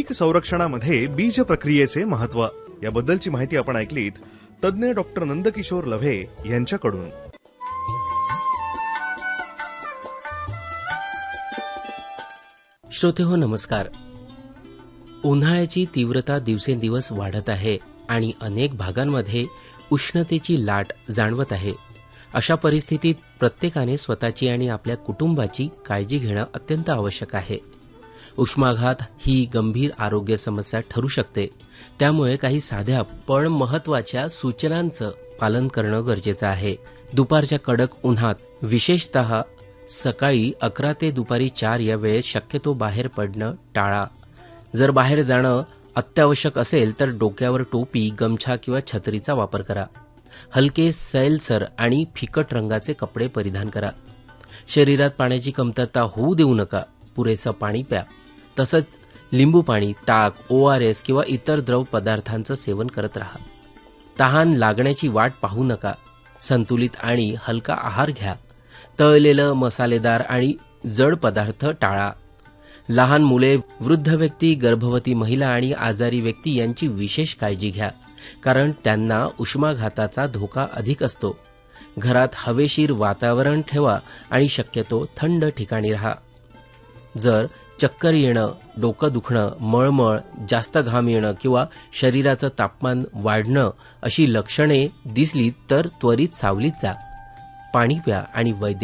पीक संरक्षणामध्ये बीज प्रक्रियेचे महत्व याबद्दलची माहिती आपण ऐकलीत तज्ञ डॉक्टर नंदकिशोर लव्हे यांच्याकडून. श्रोतेहो नमस्कार. उन्हाळ्याची तीव्रता दिवसेंदिवस वाढत आहे आणि अनेक भागांमध्ये उष्णतेची लाट जाणवत आहे. अशा परिस्थितीत प्रत्येकाने स्वतःची आणि आपल्या कुटुंबाची काळजी घेणं अत्यंत आवश्यक आहे. उष्माघात ही गंभीर आरोग्य समस्या ठरू शकते. त्यामुळे काही साध्या पण महत्त्वाच्या सूचनांचं पालन करणं गरजेचं आहे. दुपारच्या कडक उन्हात विशेषतः सकाळी 11 ते दुपारी 4 या वेळेत शक्यतो बाहेर पडणं टाळा. जर बाहेर जाणं अत्यावश्यक असेल तर डोक्यावर टोपी, गमछा किंवा छत्रीचा वापर करा. हलके सैलसर आणि फिकट रंगाचे कपडे परिधान करा. शरीरात पाण्याची कमतरता होऊ देऊ नका. पुरेसं पाणी प्या. तसंच लिंबू पाणी, ताक, ORS किंवा इतर द्रव पदार्थांचं सेवन करत राहा. तहान लागण्याची वाट पाहू नका. संतुलित आणि हलका आहार घ्या. तळलेलं, मसालेदार आणि जड पदार्थ टाळा. लहान मुले, वृद्ध व्यक्ती, गर्भवती महिला आणि आजारी व्यक्ती यांची विशेष काळजी घ्या, कारण त्यांना उष्माघाताचा धोका अधिक असतो. घरात हवेशीर वातावरण ठेवा आणि शक्यतो थंड ठिकाणी राहा. जर चक्कर येणं, डोकं दुखणं, मळमळ, जास्त घाम येणं किंवा शरीराचं तापमान वाढणं अशी लक्षणे दिसली तर त्वरित सावलीत जा. पाणी प्या आणि